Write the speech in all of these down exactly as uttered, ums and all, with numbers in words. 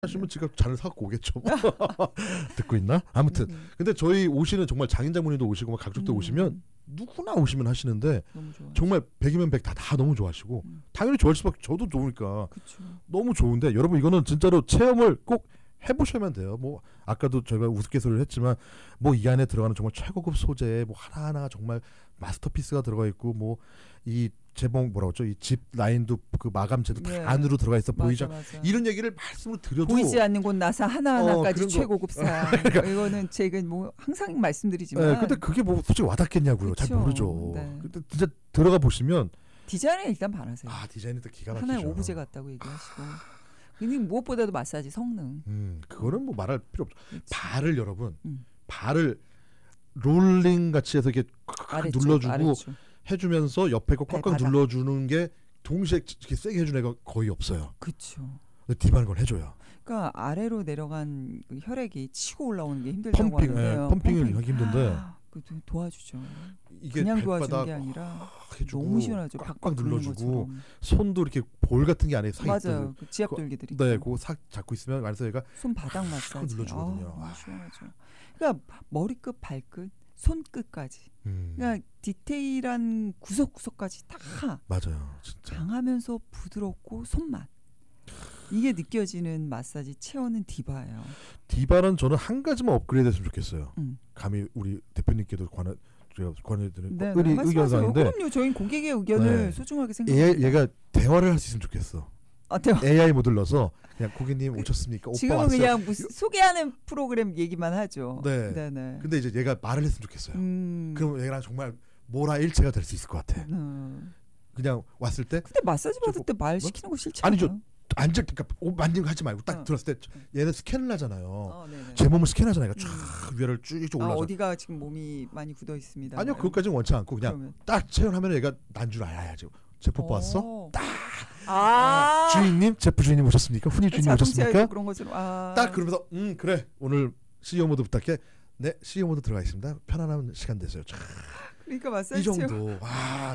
하시면 지금 잔을 사갖고 오겠죠. 듣고 있나? 아무튼 근데 저희 오시는 정말 장인 장모님도 오시고 막 가족들 음. 오시면 누구나 오시면 하시는데 정말 백이면 백 다 다 너무 좋아하시고 음. 당연히 좋아할 수밖에. 저도 좋으니까 그쵸. 너무 좋은데 여러분 이거는 진짜로 체험을 꼭 해보셔야만 돼요. 뭐 아까도 저희가 우스갯소리를 했지만 뭐 이 안에 들어가는 정말 최고급 소재 뭐 하나하나 정말 마스터피스가 들어가 있고 뭐 이 재봉 뭐라 그러죠? 이 집 라인도 그 마감재도 다 네. 안으로 들어가 있어 보이죠? 이런 얘기를 말씀으로 드려도 보이지 않는 곳 나사 하나하나까지 어, 최고급사. 그러니까 이거는 제가 뭐 항상 말씀드리지만. 네, 근데 그게 뭐 솔직히 와닿겠냐고요. 그쵸. 잘 모르죠. 네. 근데 진짜 들어가 보시면 디자인을 일단 바라세요. 아 디자인이 또 기가 막히죠. 하나의 오브제 같다고 얘기하시고. 근데 무엇보다도 마사지 성능. 음, 그거는 뭐 말할 필요 없죠. 그치. 발을 여러분, 음. 발을 롤링 같이 해서 이렇게 아래쪽, 눌러주고 아래쪽. 해주면서 옆에 거 꽉꽉 눌러주는 게 동시에 이렇게 세게 해주는 애가 거의 없어요. 그렇죠. 근데 디바는 걸 해줘요. 그러니까 아래로 내려간 그 혈액이 치고 올라오는 게 힘들다고 펌핑, 하는데요. 예, 펌핑을 펌핑. 하기 힘든데. 아, 도와주죠. 이게 그냥 도와주는 게 아니라 너무 시원하죠. 꽉꽉 눌러주고 손도 이렇게 볼 같은 게 안에 사 있어요. 맞아요. 그 지압돌기들이. 네, 그거 싹 잡고 있으면 안에서 얘가 손바닥 마사지 눌러주거든요. 아, 시원하죠. 그러니까 머리끝, 발끝, 손끝까지. 음. 그러니까 디테일한 구석구석까지 다 맞아요. 진짜. 강하면서 부드럽고 손맛. 이게 느껴지는 마사지 체어는 디바예요. 디바는 저는 한 가지만 업그레이드 했으면 좋겠어요. 음. 감히 우리 대표님께도 관한 권해드리는 네, 네, 의견사인데. 그럼요. 저희 고객의 의견을 네. 소중하게 생각합니다. 얘가 대화를 할 수 있으면 좋겠어. 아, 대화. 에이아이 모드를 넣어서 그냥 고객님 오셨습니까? 오빠 지금은 왔어요. 그냥 무슨 소개하는 프로그램 얘기만 하죠. 네. 네네. 근데 이제 얘가 말을 했으면 좋겠어요. 음. 그럼 얘랑 정말 모라 일체가 될 수 있을 것 같아. 음. 그냥 왔을 때. 근데 마사지 받을 때 말 시키는 거 싫지 않아요? 아니죠. 앉을 그러니까 옷 만지는 거 하지 말고 딱 어. 들었을 때 얘는 스캔을 하잖아요. 어, 제 몸을 스캔하잖아요. 쫙 음. 위를 쭉쭉 올라가. 아, 어디가 지금 몸이 많이 굳어 있습니다. 아니요, 그것까지는 원치 않고 그냥 그러면. 딱 체온하면 얘가 난 줄 알아야지. 제프 왔어? 딱. 아. 주인님, 제프 주인님 오셨습니까? 훈이 주인님 오셨습니까? 그런 것으로. 아. 딱 그러면서 음 그래 오늘 씨이오 모드 부탁해. 네, 씨이오 모드 들어가 있습니다. 편안한 시간 되세요. 촤. 그러니까 마사지 이 정도. 와.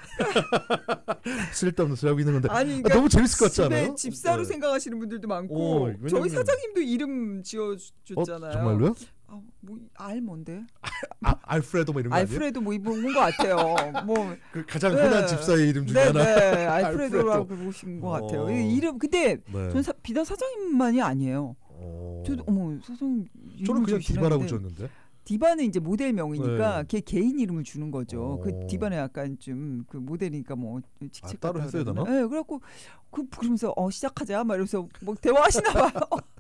쓸데없는 소리 하고 있는 건데 아니, 그러니까 아, 너무 재밌을 것 같지 않아요? 집사로 네. 생각하시는 분들도 많고 오, 저희 사장님도 이름 지어줬잖아요. 어, 정말로요? 아, 뭐, 알 뭔데? 아, 알프레도 뭐 이런 거 아니에요? 알프레도 뭐 이런 거 같아요. 뭐 그 가장 흔한 네. 집사의 이름 중에 네, 하나. 네, 알프레도라고 그러신 것 같아요. 어. 이름 근데 네. 전 사, 비단 사장님만이 아니에요. 어. 저도 어머 사장님 저는 그냥 디바라고 줬는데. 디바는 이제 모델명이니까 네. 걔 개인 이름을 주는 거죠. 오. 그 디바는 약간 좀 그 모델이니까 뭐 아, 따로 했어야 되나? 네, 그래갖고 그 그러면서 어 시작하자 막 이러면서 뭐 대화하시나 봐요.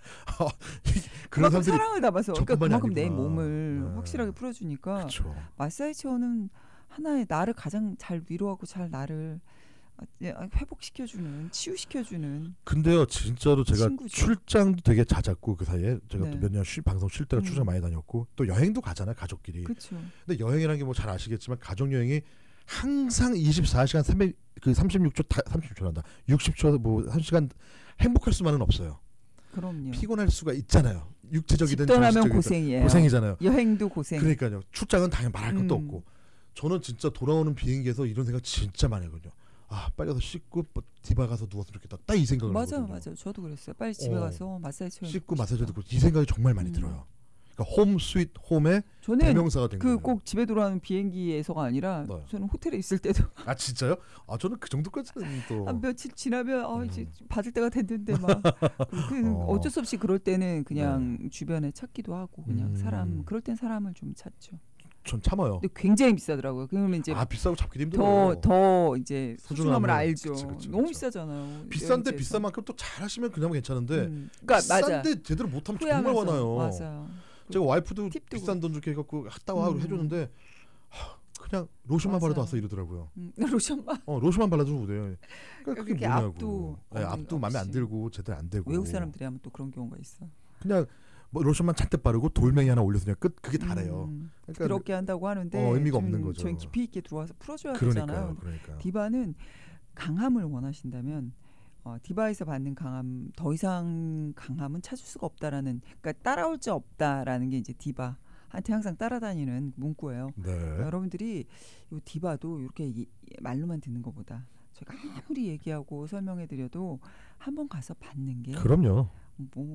그만큼 사랑을 담아서 그러니까 그만큼 아니구나. 내 몸을 네. 확실하게 풀어주니까 그쵸. 마사지 체어는 하나의 나를 가장 잘 위로하고 잘 나를 회복시켜주는 치유시켜주는. 근데요 진짜로 제가 친구죠. 출장도 되게 잦았고 그 사이에 제가 네. 또 몇 년 쉴 방송 쉴 때가 음. 출장 많이 다녔고 또 여행도 가잖아요 가족끼리. 그쵸. 근데 여행이라는 게 뭐 잘 아시겠지만 가족 여행이 항상 이십사 시간 삼백 그 삼십육 초 삼십 초란다 육십 초 뭐 삼십 시간 행복할 수만은 없어요. 그럼요. 피곤할 수가 있잖아요. 육체적이든 정신적이든 고생이에요. 고생이잖아요. 여행도 고생. 그러니까요. 출장은 당연히 말할 것도 음. 없고. 저는 진짜 돌아오는 비행기에서 이런 생각 진짜 많이 하거든요. 아 빨리 가서 씻고 디바 가서 누웠으면 좋겠다. 딱 이 생각을 맞아요, 하거든요. 맞아요. 저도 그랬어요. 빨리 집에 어, 가서 마사지 체험 씻고 마사지 듣고 이 생각이 정말 많이 음. 들어요. 그러니까 홈 스윗 홈의 대명사가 된 거예요. 그 꼭 집에 돌아오는 비행기에서가 아니라 네. 저는 호텔에 있을 때도. 아 진짜요? 아 저는 그 정도까지는 또. 한 며칠 지나면 아 이제 음. 받을 때가 됐는데 막 그 어. 어쩔 수 없이 그럴 때는 그냥 네. 주변에 찾기도 하고 그냥 음. 사람 그럴 땐 사람을 좀 찾죠. 전 참아요. 근데 굉장히 비싸더라고요. 그러면 이제 아 비싸고 잡기도 힘들어요. 더 더 이제 소중함을 알죠. 그치, 그치, 너무 그치. 비싸잖아요. 비싼데 비싼 만큼 또 잘하시면 그냥 괜찮은데 음. 그러니까 비싼데 맞아. 제대로 못하면 정말 많아요. 맞아요. 제가 와이프도 비싼 돈 주게 해갖고 갔다고 하고 음. 해줬는데 하, 그냥 로션만 맞아요. 발라도 왔어 이러더라고요. 음. 로션만? 어 로션만 발라도 돼요. 그러니까 그게 뭐냐고. 앞도 네, 앞도 마음에 안 들고 제대로 안 되고. 외국 사람들이 하면 또 그런 경우가 있어. 그냥 뭐 로션만 잔뜩 바르고 돌멩이 하나 올려서 그냥 끝 그게 다래요. 음. 그러니까 그렇게 한다고 하는데 어, 의미가 없는 거죠. 저희 깊이 있게 들어와서 풀어줘야 그러니까요, 되잖아요. 그러니까요. 디바는 강함을 원하신다면 어, 디바에서 받는 강함 더 이상 강함은 찾을 수가 없다라는 그러니까 따라올 수 없다라는 게 이제 디바. 한테 항상 따라다니는 문구예요. 네. 여러분들이 이 디바도 이렇게 이, 말로만 듣는 것보다 저희가 아무리 얘기하고 설명해드려도 한번 가서 받는 게 그럼요. 뭐